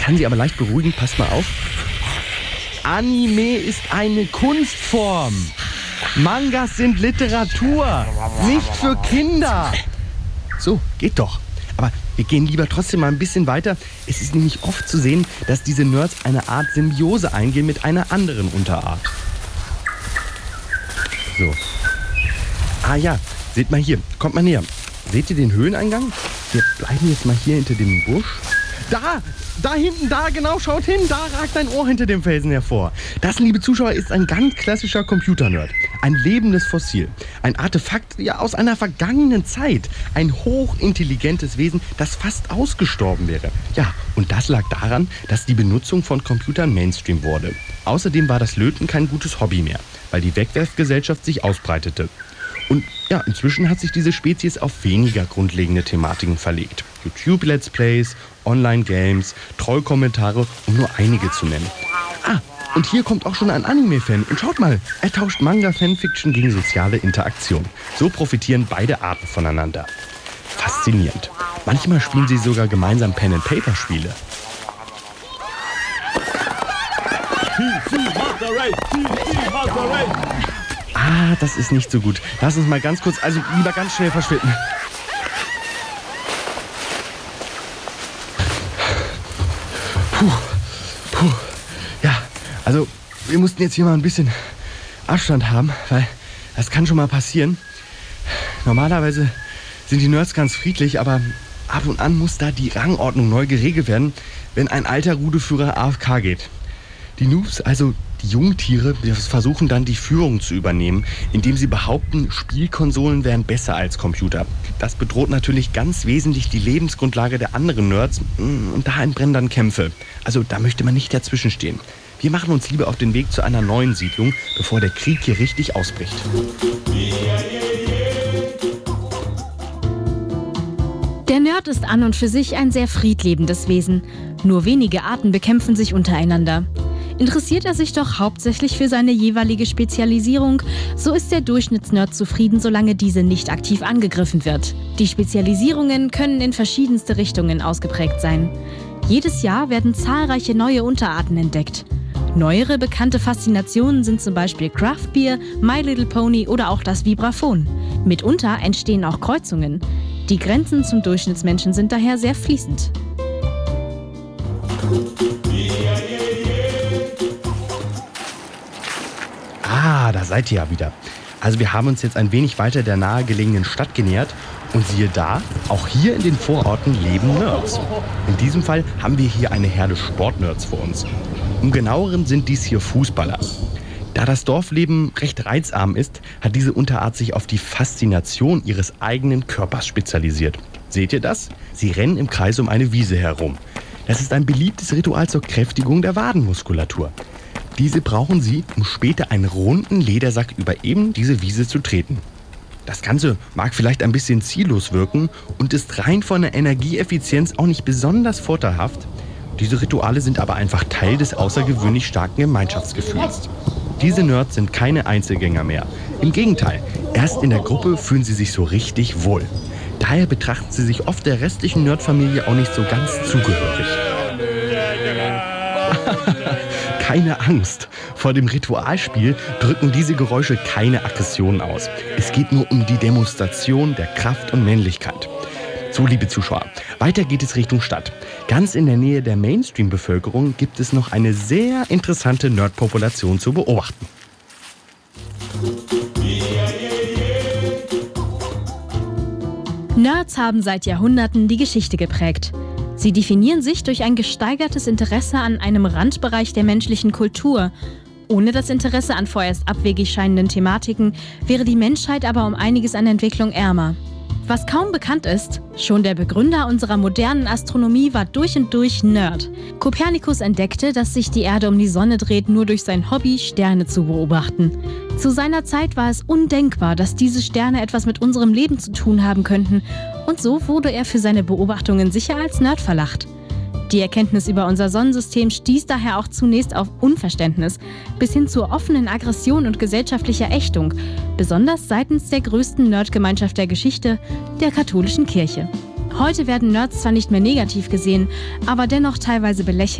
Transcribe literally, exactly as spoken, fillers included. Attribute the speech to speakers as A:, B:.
A: kann Sie aber leicht beruhigen, passt mal auf. Anime ist eine Kunstform. Mangas sind Literatur, nicht für Kinder. So, geht doch. Aber wir gehen lieber trotzdem mal ein bisschen weiter. Es ist nämlich oft zu sehen, dass diese Nerds eine Art Symbiose eingehen mit einer anderen Unterart. So. Ah ja, seht mal hier, kommt mal näher. Seht ihr den Höhleneingang? Wir bleiben jetzt mal hier hinter dem Busch. Da, da hinten, da, genau, schaut hin, da ragt ein Ohr hinter dem Felsen hervor. Das, liebe Zuschauer, ist ein ganz klassischer Computernerd. Ein lebendes Fossil. Ein Artefakt ja, aus einer vergangenen Zeit. Ein hochintelligentes Wesen, das fast ausgestorben wäre. Ja, und das lag daran, dass die Benutzung von Computern Mainstream wurde. Außerdem war das Löten kein gutes Hobby mehr, weil die Wegwerfgesellschaft sich ausbreitete. Und ja, inzwischen hat sich diese Spezies auf weniger grundlegende Thematiken verlegt. YouTube-Let's Plays, Online-Games, Trollkommentare, um nur einige zu nennen. Ah, und hier kommt auch schon ein Anime-Fan. Und schaut mal, er tauscht Manga-Fanfiction gegen soziale Interaktion. So profitieren beide Arten voneinander. Faszinierend. Manchmal spielen sie sogar gemeinsam Pen-and-Paper-Spiele. Ah, das ist nicht so gut. Lass uns mal ganz kurz, also lieber ganz schnell verschwinden. Puh, puh. Ja, also wir mussten jetzt hier mal ein bisschen Abstand haben, weil das kann schon mal passieren. Normalerweise sind die Nerds ganz friedlich, aber ab und an muss da die Rangordnung neu geregelt werden, wenn ein alter Rudelführer A F K geht. Die Noobs, also die Jungtiere, versuchen dann die Führung zu übernehmen, indem sie behaupten, Spielkonsolen wären besser als Computer. Das bedroht natürlich ganz wesentlich die Lebensgrundlage der anderen Nerds und da entbrennen dann Kämpfe. Also da möchte man nicht dazwischenstehen. Wir machen uns lieber auf den Weg zu einer neuen Siedlung, bevor der Krieg hier richtig ausbricht.
B: Der Nerd ist an und für sich ein sehr friedlebendes Wesen. Nur wenige Arten bekämpfen sich untereinander. Interessiert er sich doch hauptsächlich für seine jeweilige Spezialisierung, so ist der Durchschnittsnerd zufrieden, solange diese nicht aktiv angegriffen wird. Die Spezialisierungen können in verschiedenste Richtungen ausgeprägt sein. Jedes Jahr werden zahlreiche neue Unterarten entdeckt. Neuere bekannte Faszinationen sind zum Beispiel Craft Beer, My Little Pony oder auch das Vibraphon. Mitunter entstehen auch Kreuzungen. Die Grenzen zum Durchschnittsmenschen sind daher sehr fließend.
A: Ah, da seid ihr ja wieder. Also wir haben uns jetzt ein wenig weiter der nahegelegenen Stadt genähert und siehe da, auch hier in den Vororten leben Nerds. In diesem Fall haben wir hier eine Herde Sportnerds vor uns. Im Genaueren sind dies hier Fußballer. Da das Dorfleben recht reizarm ist, hat diese Unterart sich auf die Faszination ihres eigenen Körpers spezialisiert. Seht ihr das? Sie rennen im Kreis um eine Wiese herum. Das ist ein beliebtes Ritual zur Kräftigung der Wadenmuskulatur. Diese brauchen sie, um später einen runden Ledersack über eben diese Wiese zu treten. Das Ganze mag vielleicht ein bisschen ziellos wirken und ist rein von der Energieeffizienz auch nicht besonders vorteilhaft. Diese Rituale sind aber einfach Teil des außergewöhnlich starken Gemeinschaftsgefühls. Diese Nerds sind keine Einzelgänger mehr. Im Gegenteil, erst in der Gruppe fühlen sie sich so richtig wohl. Daher betrachten sie sich oft der restlichen Nerdfamilie auch nicht so ganz zugehörig. Keine Angst. Vor dem Ritualspiel drücken diese Geräusche keine Aggressionen aus. Es geht nur um die Demonstration der Kraft und Männlichkeit. So, liebe Zuschauer, weiter geht es Richtung Stadt. Ganz in der Nähe der Mainstream-Bevölkerung gibt es noch eine sehr interessante Nerd-Population zu beobachten.
B: Nerds haben seit Jahrhunderten die Geschichte geprägt. Sie definieren sich durch ein gesteigertes Interesse an einem Randbereich der menschlichen Kultur. Ohne das Interesse an vorerst abwegig scheinenden Thematiken wäre die Menschheit aber um einiges an Entwicklung ärmer. Was kaum bekannt ist, schon der Begründer unserer modernen Astronomie war durch und durch Nerd. Kopernikus entdeckte, dass sich die Erde um die Sonne dreht, nur durch sein Hobby, Sterne zu beobachten. Zu seiner Zeit war es undenkbar, dass diese Sterne etwas mit unserem Leben zu tun haben könnten. Und so wurde er für seine Beobachtungen sicher als Nerd verlacht. Die Erkenntnis über unser Sonnensystem stieß daher auch zunächst auf Unverständnis, bis hin zur offenen Aggression und gesellschaftlicher Ächtung, besonders seitens der größten Nerdgemeinschaft der Geschichte, der katholischen Kirche. Heute werden Nerds zwar nicht mehr negativ gesehen, aber dennoch teilweise belächelt.